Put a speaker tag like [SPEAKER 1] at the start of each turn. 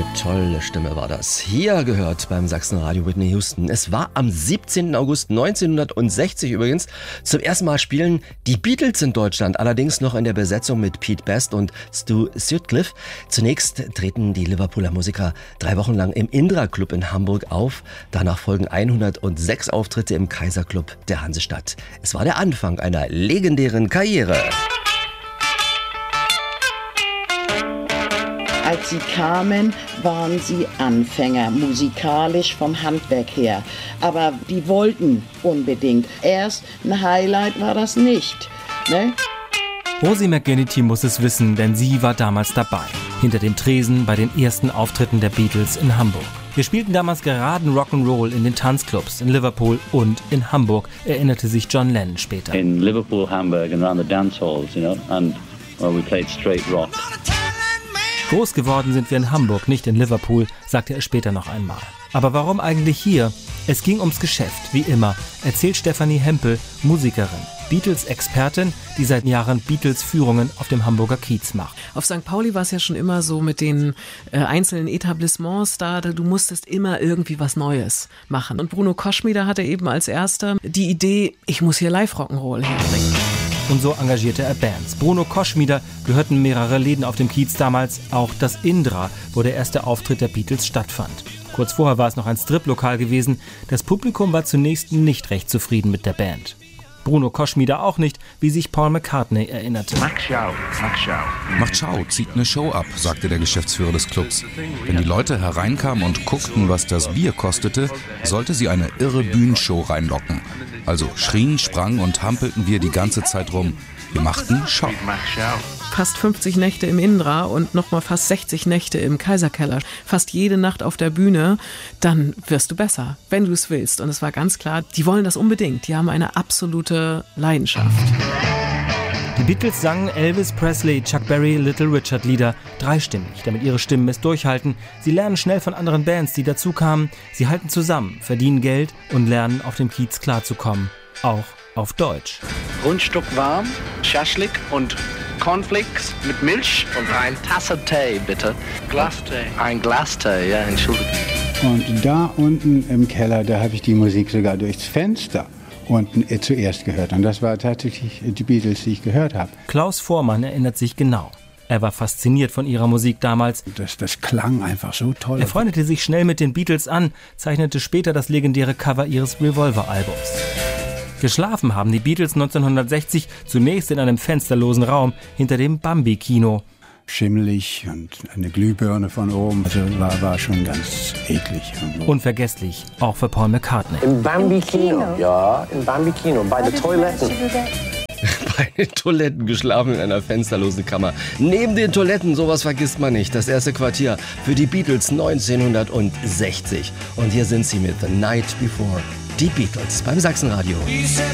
[SPEAKER 1] Tolle Stimme war das. Hier gehört beim Sachsenradio Whitney Houston. Es war am 17. August 1960 übrigens. Zum ersten Mal spielen die Beatles in Deutschland, allerdings noch in der Besetzung mit Pete Best und Stu Sutcliffe. Zunächst treten die Liverpooler Musiker 3 Wochen lang im Indra Club in Hamburg auf. Danach folgen 106 Auftritte im Kaiserclub der Hansestadt. Es war der Anfang einer legendären Karriere.
[SPEAKER 2] Als sie kamen, waren sie Anfänger, musikalisch vom Handwerk her. Aber die wollten unbedingt. Erst ein Highlight war das nicht, ne?
[SPEAKER 3] Rosie McGinnity muss es wissen, denn sie war damals dabei. Hinter dem Tresen bei den ersten Auftritten der Beatles in Hamburg. Wir spielten damals geraden Rock'n'Roll in den Tanzclubs in Liverpool und in Hamburg, erinnerte sich John Lennon später.
[SPEAKER 4] In Liverpool, Hamburg and around the dance halls, and we played straight rock.
[SPEAKER 3] Groß geworden sind wir in Hamburg, nicht in Liverpool, sagte er später noch einmal. Aber warum eigentlich hier? Es ging ums Geschäft, wie immer, erzählt Stefanie Hempel, Musikerin, Beatles-Expertin, die seit Jahren Beatles-Führungen auf dem Hamburger Kiez macht.
[SPEAKER 5] Auf St. Pauli war es ja schon immer so mit den einzelnen Etablissements da, du musstest immer irgendwie was Neues machen. Und Bruno Koschmider hatte eben als erster die Idee, ich muss hier Live-Rock'n'Roll herbringen.
[SPEAKER 3] Und so engagierte er Bands. Bruno Koschmider gehörten mehrere Läden auf dem Kiez damals, auch das Indra, wo der erste Auftritt der Beatles stattfand. Kurz vorher war es noch ein Striplokal gewesen. Das Publikum war zunächst nicht recht zufrieden mit der Band. Bruno Koschmider auch nicht, wie sich Paul McCartney erinnerte.
[SPEAKER 6] Mach Ciao, zieht eine Show ab, sagte der Geschäftsführer des Clubs. Wenn die Leute hereinkamen und guckten, was das Bier kostete, sollte sie eine irre Bühnenshow reinlocken. Also schrien, sprangen und hampelten wir die ganze Zeit rum. Wir machten Show.
[SPEAKER 5] Fast 50 Nächte im Indra und nochmal fast 60 Nächte im Kaiserkeller. Fast jede Nacht auf der Bühne. Dann wirst du besser, wenn du es willst. Und es war ganz klar, die wollen das unbedingt. Die haben eine absolute Leidenschaft.
[SPEAKER 3] Die Beatles sangen Elvis Presley, Chuck Berry, Little Richard Lieder dreistimmig, damit ihre Stimmen es durchhalten. Sie lernen schnell von anderen Bands, die dazukamen. Sie halten zusammen, verdienen Geld und lernen auf dem Kiez klarzukommen. Auch auf Deutsch.
[SPEAKER 7] Rundstück warm, Schaschlik und Cornflakes mit Milch und ein Tasse Tee, bitte. Glastee. Ein Glastee, ja, entschuldigung.
[SPEAKER 8] Und da unten im Keller, da habe ich die Musik sogar durchs Fenster unten zuerst gehört. Und das war tatsächlich die Beatles, die ich gehört habe.
[SPEAKER 3] Klaus Voormann erinnert sich genau. Er war fasziniert von ihrer Musik damals.
[SPEAKER 8] Das klang einfach so toll.
[SPEAKER 3] Er freundete sich schnell mit den Beatles an, zeichnete später das legendäre Cover ihres Revolver-Albums. Geschlafen haben die Beatles 1960 zunächst in einem fensterlosen Raum hinter dem Bambi-Kino.
[SPEAKER 8] Schimmelig und eine Glühbirne von oben. Also war schon ganz eklig.
[SPEAKER 3] Unvergesslich, auch für Paul McCartney.
[SPEAKER 7] Im Bambi-Kino? Ja, im Bambi-Kino, bei den Toiletten.
[SPEAKER 1] Bei den Toiletten geschlafen in einer fensterlosen Kammer. Neben den Toiletten, sowas vergisst man nicht. Das erste Quartier für die Beatles 1960. Und hier sind sie mit The Night Before. Die Beatles beim Sachsenradio.